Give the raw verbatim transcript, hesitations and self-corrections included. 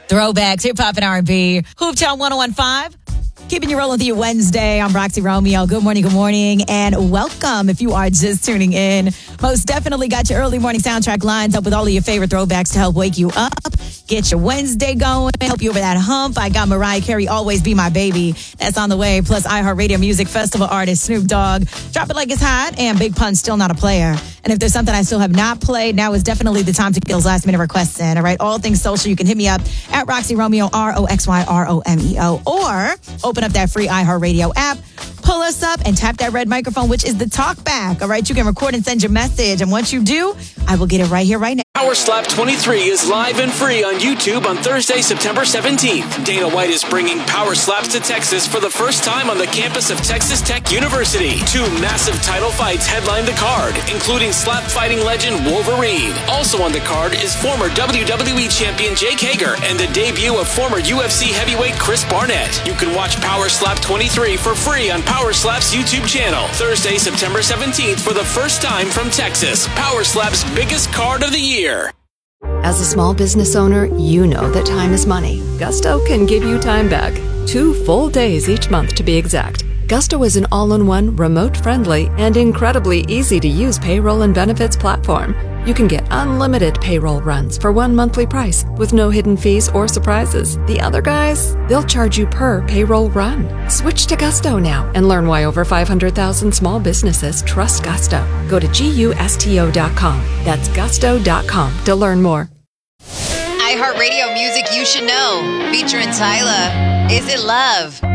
Throwbacks, hip hop and R and B. Hooptown one oh one point five. Keeping you rolling through your Wednesday. I'm Roxy Romeo. Good morning, good morning, and welcome if you are just tuning in. Most definitely got your early morning soundtrack lines up with all of your favorite throwbacks to help wake you up, get your Wednesday going, help you over that hump. I got Mariah Carey, Always Be My Baby. That's on the way. Plus iHeartRadio Music Festival artist Snoop Dogg, Drop It Like It's Hot, and Big Pun, Still Not a Player. And if there's something I still have not played, now is definitely the time to get those last minute requests in. All right, all things social, you can hit me up at Roxy Romeo, R O X Y R O M E O, or open up that free iHeartRadio app, pull us up, and tap that red microphone, which is the talk back. All right, you can record and send your message. And once you do, I will get it right here, right now. Power Slap twenty-three is live and free on YouTube on Thursday, September seventeenth. Dana White is bringing Power Slaps to Texas for the first time on the campus of Texas Tech University. Two massive title fights headline the card, including slap fighting legend Wolverine. Also on the card is former W W E champion Jake Hager and the debut of former U F C heavyweight Chris Barnett. You can watch Power Slap twenty-three for free on Power Slap's YouTube channel. Thursday, September seventeenth for the first time from Texas. Power Slap's biggest card of the year. As a small business owner, you know that time is money. Gusto can give you time back. Two full days each month to be exact. Gusto is an all-in-one, remote-friendly, and incredibly easy-to-use payroll and benefits platform. You can get unlimited payroll runs for one monthly price with no hidden fees or surprises. The other guys, they'll charge you per payroll run. Switch to Gusto now and learn why over five hundred thousand small businesses trust Gusto. Go to gusto dot com. That's gusto dot com to learn more. iHeartRadio Music You Should Know, featuring Tyla. Is It Love?